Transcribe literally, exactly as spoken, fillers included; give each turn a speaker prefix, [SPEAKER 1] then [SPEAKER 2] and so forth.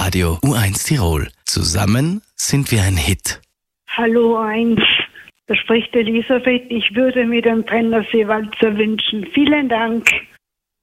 [SPEAKER 1] Radio U eins Tirol. Zusammen sind wir ein Hit.
[SPEAKER 2] Hallo eins, da spricht Elisabeth. Ich würde mir den Brennersee-Walzer wünschen. Vielen Dank.